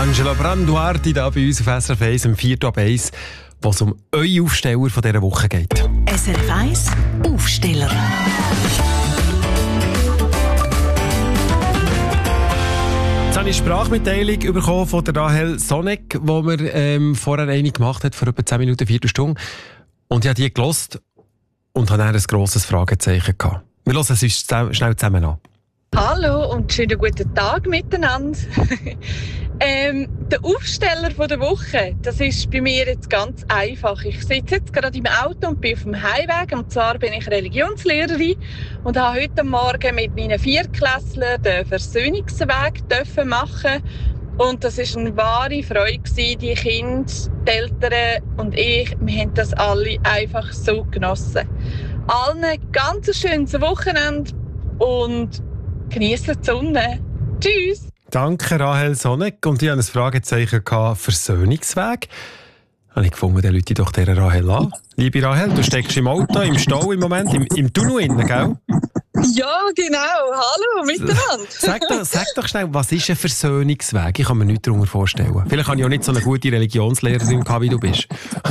Angela Branduardi da bei uns auf SRF 1 am 4. ab 1, wo es um eure Aufsteller von dieser Woche geht. SRF 1 Aufsteller. Jetzt habe ich eine Sprachmitteilung bekommen von der Rahel Sonek, die wir vorher eine gemacht hat, vor etwa 10 Minuten, Viertelstunde. Und ich habe die gehört und habe dann ein grosses Fragezeichen gehabt. Wir hören es uns schnell zusammen an. Hallo und schönen guten Tag miteinander. Der Aufsteller der Woche, das ist bei mir jetzt ganz einfach. Ich sitze jetzt gerade im Auto und bin auf dem Heimweg. Und zwar bin ich Religionslehrerin und habe heute Morgen mit meinen Viertklässlern den Versöhnungsweg machen. Und das war eine wahre Freude. Die Kinder, die Eltern und ich, wir haben das alle einfach so genossen. Allen ein ganz schönes Wochenende und geniessen die Sonne. Tschüss! Danke, Rahel Sonek. Und ich hatte ein Fragezeichen gehabt, Versöhnungsweg. Habe ich gefunden, dann rufe ich doch dieser Rahel an. Liebe Rahel, du steckst im Auto, im Stau im Moment, im Tunnel innen, gell? Ja, genau. Hallo, miteinander. Sag doch schnell, was ist ein Versöhnungsweg? Ich kann mir nichts darunter vorstellen. Vielleicht habe ich auch nicht so eine gute Religionslehrerin gehabt, wie du bist.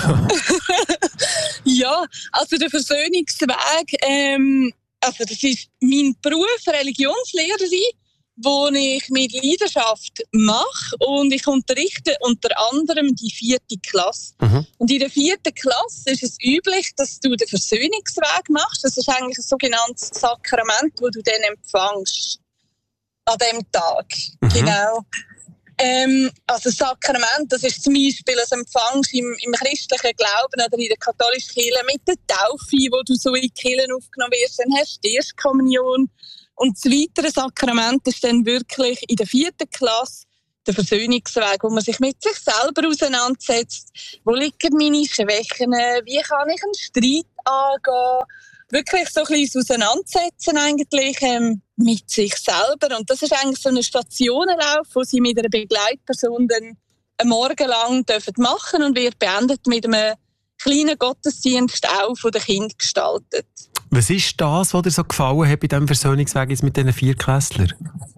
Ja, also der Versöhnungsweg, also das ist mein Beruf, Religionslehrerin, den ich mit Leidenschaft mache. Und ich unterrichte unter anderem die 4. Klasse. Mhm. Und in der 4. Klasse ist es üblich, dass du den Versöhnungsweg machst. Das ist eigentlich ein sogenanntes Sakrament, das du dann empfängst. An diesem Tag. Mhm. Genau. Also Sakrament, das ist zum Beispiel ein Empfang im christlichen Glauben oder in der katholischen Kirche mit der Taufe, wo du so in die Kirche aufgenommen wirst, dann hast du die Erstkommunion. Und das weitere Sakrament ist dann wirklich in der 4. Klasse der Versöhnungsweg, wo man sich mit sich selber auseinandersetzt. Wo liegen meine Schwächen? Wie kann ich einen Streit angehen? Wirklich so ein bisschen Auseinandersetzen eigentlich mit sich selber. Und das ist eigentlich so ein Stationenlauf, wo sie mit einer Begleitperson dann einen Morgen lang machen dürfen und wird beendet mit einem kleinen Gottesdienst auch von den Kindern gestaltet. Was ist das, was dir so gefallen hat bei diesem Versöhnungsweg mit diesen Viertklässlern?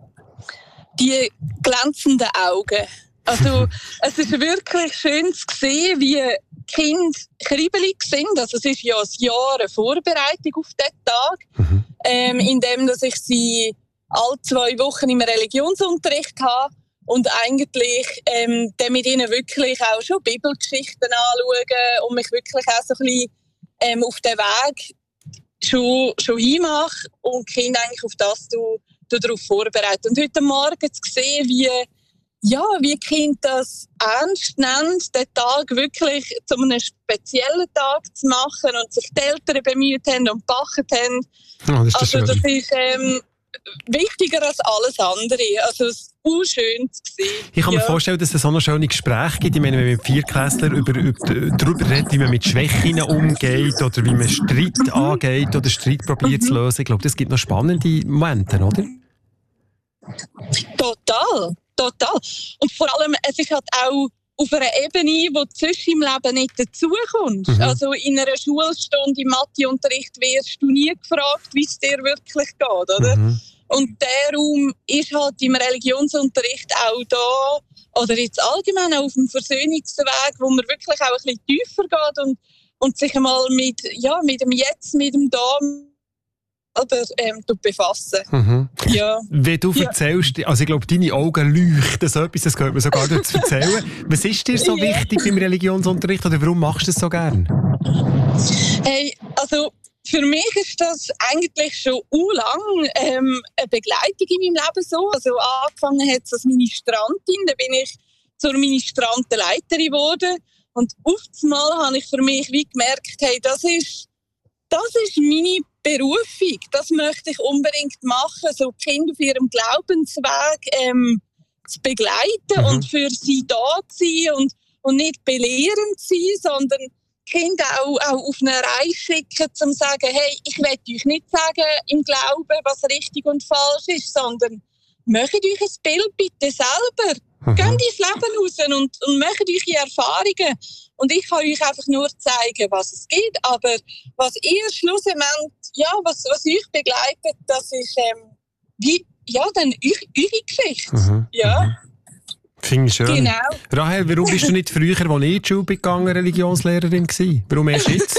Die glänzenden Augen. Also es ist wirklich schön zu sehen, wie die Kinder kribbelig sind. Also es ist ja ein Jahr eine Vorbereitung auf diesen Tag, indem dass ich sie alle 2 Wochen im Religionsunterricht habe und eigentlich dann mit ihnen wirklich auch schon Bibelgeschichten anschauen und mich wirklich auch so ein bisschen auf den Weg schon hinmache und die Kinder eigentlich auf das darauf vorbereiten. Und heute Morgen zu sehen, wie die Kinder das ernst nehmen, den Tag wirklich zu einem speziellen Tag zu machen und sich die Eltern bemüht haben und gebacken haben. Oh, das ist das ist wichtiger als alles andere. Also es ist schön zu sehen. Ich kann mir vorstellen, dass es so ein schönes Gespräch gibt. Ich meine, wenn man mit Viertklässlern darüber redet, wie man mit Schwächen umgeht oder wie man Streit angeht oder Streit probiert zu lösen. Ich glaube, das gibt noch spannende Momente, oder? Total. Und vor allem, es ist halt auch auf einer Ebene, wo du sonst im Leben nicht dazukommst. Mhm. Also in einer Schulstunde im Matheunterricht wirst du nie gefragt, wie es dir wirklich geht, oder? Mhm. Und der Raum ist halt im Religionsunterricht auch da, oder jetzt allgemein auch auf dem Versöhnungsweg, wo man wirklich auch ein bisschen tiefer geht und sich einmal mit dem Jetzt, mit dem Da befassen. Mhm. Ja. Wenn du erzählst, also ich glaube, deine Augen leuchten so etwas, das gehört mir sogar dazu zu erzählen. Was ist dir so wichtig beim Religionsunterricht oder warum machst du das so gern? Hey, also für mich ist das eigentlich schon lang eine Begleitung in meinem Leben so. Also angefangen hat es als Ministrantin, dann bin ich zur Ministrantenleiterin geworden und auf einmal habe ich für mich wie gemerkt, hey, das ist meine Berufung, das möchte ich unbedingt machen, so die Kinder auf ihrem Glaubensweg zu begleiten und für sie da zu sein und nicht belehrend zu sein, sondern Kinder auch auf eine Reise schicken, um zu sagen, hey, ich will euch nicht sagen im Glauben, was richtig und falsch ist, sondern macht euch ein Bild bitte selber. Geht ins Leben raus und macht eure Erfahrungen. Und ich kann euch einfach nur zeigen, was es gibt. Aber was ihr schlussendlich, was euch begleitet, das ist dann eure Geschichte. Finde ich schön. Genau. Rahel, warum bist du nicht früher, als ich in die Schule gegangen, Religionslehrerin gewesen? Warum erst jetzt?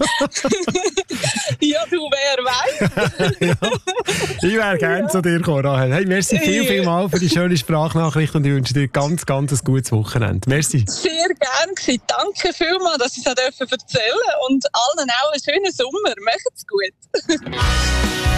Ja, du, wer weiß. Ja. Ich wäre gerne zu dir gekommen, Rahel. Hey, merci viel mal für die schöne Sprachnachricht und ich wünsche dir ganz ein gutes Wochenende. Merci. Sehr gerne gewesen. Danke vielmals, dass ich es erzählen durfte und allen auch einen schönen Sommer. Macht's gut.